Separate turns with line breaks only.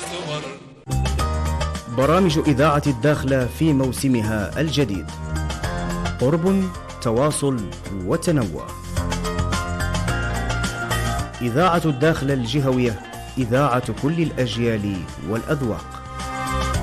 الزمر.
برامج إذاعة الداخلة في موسمها الجديد، قرب، تواصل وتنوع. إذاعة الداخلة الجهوية، إذاعة كل الأجيال والأذواق.